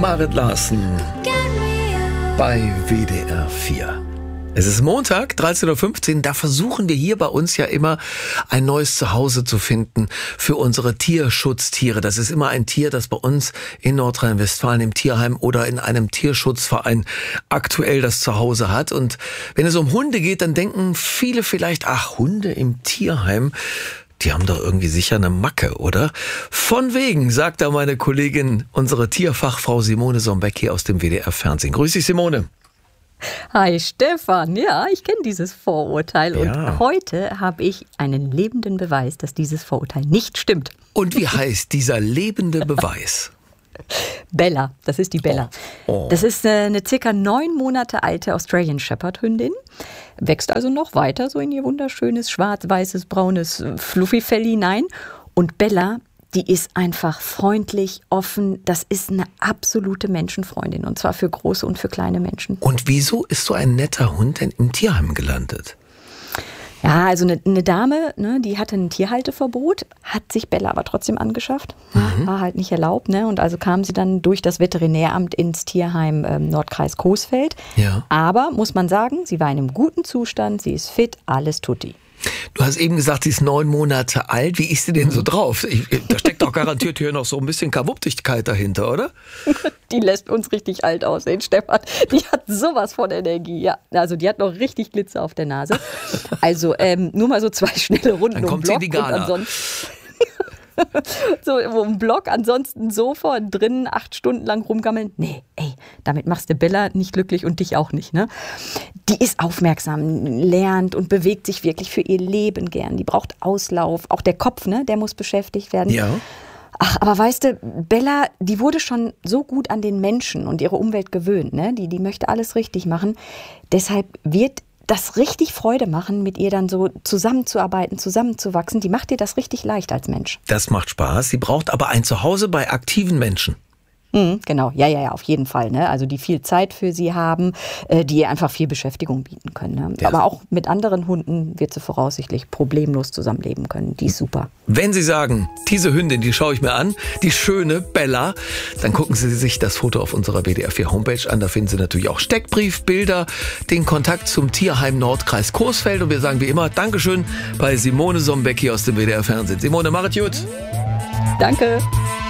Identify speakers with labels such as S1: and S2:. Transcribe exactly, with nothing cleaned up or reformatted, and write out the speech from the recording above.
S1: Marit Larsen bei W D R vier. Es ist Montag, dreizehn Uhr fünfzehn, da versuchen wir hier bei uns ja immer ein neues Zuhause zu finden für unsere Tierschutztiere. Das ist immer ein Tier, das bei uns in Nordrhein-Westfalen im Tierheim oder in einem Tierschutzverein aktuell das Zuhause hat. Und wenn es um Hunde geht, dann denken viele vielleicht, ach, Hunde im Tierheim, die haben doch irgendwie sicher eine Macke, oder? Von wegen, sagt da meine Kollegin, unsere Tierfachfrau Simone Sombecki aus dem W D R-Fernsehen. Grüß dich, Simone.
S2: Hi Stefan, ja, ich kenne dieses Vorurteil und
S1: Ja.
S2: heute habe ich einen lebenden Beweis, dass dieses Vorurteil nicht stimmt.
S1: Und wie heißt dieser lebende Beweis?
S2: Bella, das ist die Bella.
S1: Oh. Oh.
S2: Das ist eine circa neun Monate alte Australian Shepherd Hündin, wächst also noch weiter so in ihr wunderschönes schwarz-weißes, braunes Fluffy-Fell hinein. Und Bella, die ist einfach freundlich, offen. Das ist eine absolute Menschenfreundin und zwar für große und für kleine Menschen.
S1: Und wieso ist so ein netter Hund denn im Tierheim gelandet?
S2: Ja, also eine, eine Dame, ne, die hatte ein Tierhalteverbot, hat sich Bella aber trotzdem angeschafft. Mhm. War halt nicht erlaubt, ne? Und also kam sie dann durch das Veterinäramt ins Tierheim ähm, Nordkreis Coesfeld.
S1: Ja.
S2: Aber, muss man sagen, sie war in einem guten Zustand, sie ist fit, alles tutti.
S1: Du hast eben gesagt, sie ist neun Monate alt. Wie ist sie denn so drauf? Ich, da steckt doch garantiert hier noch so ein bisschen Karwuptigkeit dahinter, oder?
S2: Die lässt uns richtig alt aussehen, Stefan. Die hat sowas von Energie, ja. Also die hat noch richtig Glitzer auf der Nase. Also ähm, nur mal so zwei schnelle Runden
S1: Dann
S2: um
S1: kommt
S2: Block
S1: sie in die Gala.
S2: und ansonsten so um Block, ansonsten Sofa und drinnen acht Stunden lang rumgammeln. Nee, ey, damit machst du Bella nicht glücklich und dich auch nicht, ne? Die ist aufmerksam, lernt und bewegt sich wirklich für ihr Leben gern. Die braucht Auslauf. Auch der Kopf, ne, der muss beschäftigt werden.
S1: Ja.
S2: Ach, aber weißt du, Bella, die wurde schon so gut an den Menschen und ihre Umwelt gewöhnt, ne? Die, die möchte alles richtig machen. Deshalb wird das richtig Freude machen, mit ihr dann so zusammenzuarbeiten, zusammenzuwachsen. Die macht dir das richtig leicht als Mensch.
S1: Das macht Spaß. Sie braucht aber ein Zuhause bei aktiven Menschen.
S2: Mhm, genau, ja, ja, ja, auf jeden Fall. Ne? Also die viel Zeit für sie haben, äh, die ihr einfach viel Beschäftigung bieten können. Ne?
S1: Ja.
S2: Aber auch mit anderen Hunden wird sie voraussichtlich problemlos zusammenleben können. Die ist super.
S1: Wenn Sie sagen, diese Hündin, die schaue ich mir an, die schöne Bella, dann gucken Sie sich das Foto auf unserer W D R vier Homepage an. Da finden Sie natürlich auch Steckbrief, Bilder, den Kontakt zum Tierheim Nordkreis Coesfeld. Und wir sagen wie immer Dankeschön bei Simone Sombecki aus dem W D R Fernsehen. Simone, machet gut.
S2: Danke.